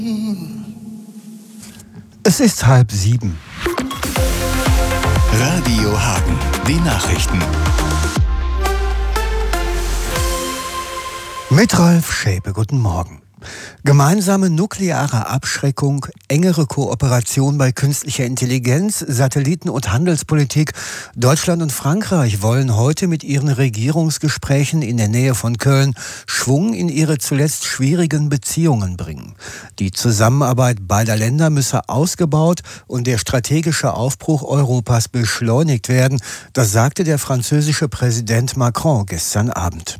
Es ist 6:30. Radio Hagen, die Nachrichten. Mit Ralf Schäpe, guten Morgen. Gemeinsame nukleare Abschreckung, engere Kooperation bei künstlicher Intelligenz, Satelliten- und Handelspolitik. Deutschland und Frankreich wollen heute mit ihren Regierungsgesprächen in der Nähe von Köln Schwung in ihre zuletzt schwierigen Beziehungen bringen. Die Zusammenarbeit beider Länder müsse ausgebaut und der strategische Aufbruch Europas beschleunigt werden. Das sagte der französische Präsident Macron gestern Abend.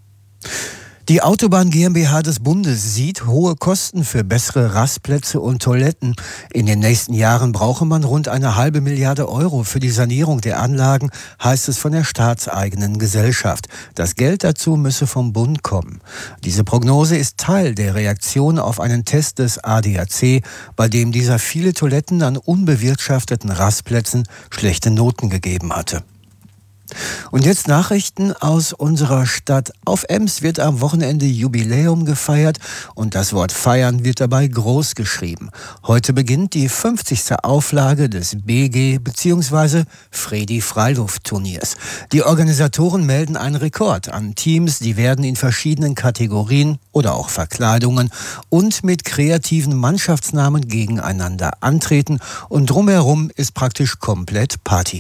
Die Autobahn GmbH des Bundes sieht hohe Kosten für bessere Rastplätze und Toiletten. In den nächsten Jahren brauche man rund 1,5 Milliarde Euro für die Sanierung der Anlagen, heißt es von der staatseigenen Gesellschaft. Das Geld dazu müsse vom Bund kommen. Diese Prognose ist Teil der Reaktion auf einen Test des ADAC, bei dem dieser viele Toiletten an unbewirtschafteten Rastplätzen schlechte Noten gegeben hatte. Und jetzt Nachrichten aus unserer Stadt. Auf Ems wird am Wochenende Jubiläum gefeiert und das Wort feiern wird dabei groß geschrieben. Heute beginnt die 50. Auflage des BG bzw. Fredi-Freiluft-Turniers. Die Organisatoren melden einen Rekord an Teams, die werden in verschiedenen Kategorien oder auch Verkleidungen und mit kreativen Mannschaftsnamen gegeneinander antreten und drumherum ist praktisch komplett Party.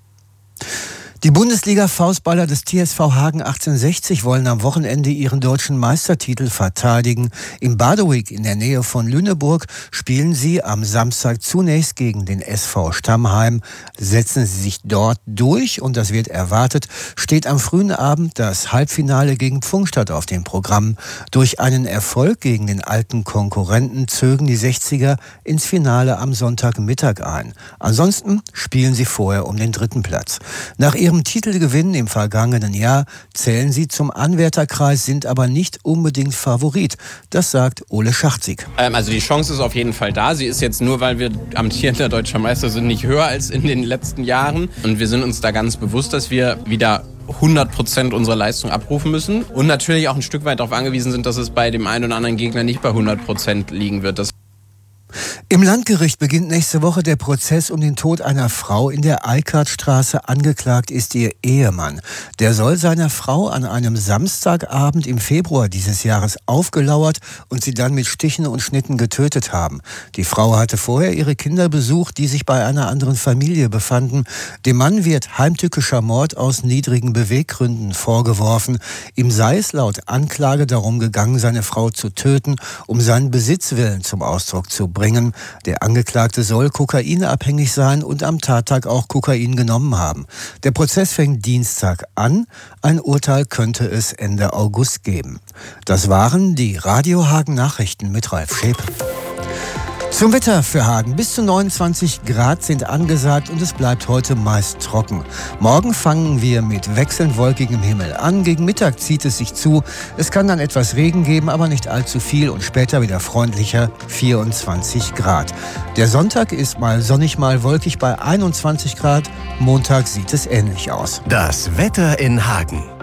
Die Bundesliga-Faustballer des TSV Hagen 1860 wollen am Wochenende ihren deutschen Meistertitel verteidigen. Im Badewig in der Nähe von Lüneburg spielen sie am Samstag zunächst gegen den SV Stammheim. Setzen sie sich dort durch und das wird erwartet, steht am frühen Abend das Halbfinale gegen Pfungstadt auf dem Programm. Durch einen Erfolg gegen den alten Konkurrenten zögen die 60er ins Finale am Sonntagmittag ein. Ansonsten spielen sie vorher um den 3. Platz. Nach ihrem Titelgewinn im vergangenen Jahr zählen sie zum Anwärterkreis, sind aber nicht unbedingt Favorit. Das sagt Ole Schachzig. Also die Chance ist auf jeden Fall da. Sie ist jetzt nur, weil wir amtierender deutscher Meister sind, nicht höher als in den letzten Jahren. Und wir sind uns da ganz bewusst, dass wir wieder 100% unserer Leistung abrufen müssen. Und natürlich auch ein Stück weit darauf angewiesen sind, dass es bei dem einen oder anderen Gegner nicht bei 100% liegen wird. Im Landgericht beginnt nächste Woche der Prozess um den Tod einer Frau in der Eikartstraße. Angeklagt ist ihr Ehemann. Der soll seiner Frau an einem Samstagabend im Februar dieses Jahres aufgelauert und sie dann mit Stichen und Schnitten getötet haben. Die Frau hatte vorher ihre Kinder besucht, die sich bei einer anderen Familie befanden. Dem Mann wird heimtückischer Mord aus niedrigen Beweggründen vorgeworfen. Ihm sei es laut Anklage darum gegangen, seine Frau zu töten, um seinen Besitzwillen zum Ausdruck zu bringen. Der Angeklagte soll kokainabhängig sein und am Tattag auch Kokain genommen haben. Der Prozess fängt Dienstag an. Ein Urteil könnte es Ende August geben. Das waren die Radio Hagen Nachrichten mit Ralf Schäpe. Zum Wetter für Hagen. Bis zu 29 Grad sind angesagt und es bleibt heute meist trocken. Morgen fangen wir mit wechselnd wolkigem Himmel an. Gegen Mittag zieht es sich zu. Es kann dann etwas Regen geben, aber nicht allzu viel und später wieder freundlicher 24 Grad. Der Sonntag ist mal sonnig, mal wolkig bei 21 Grad. Montag sieht es ähnlich aus. Das Wetter in Hagen.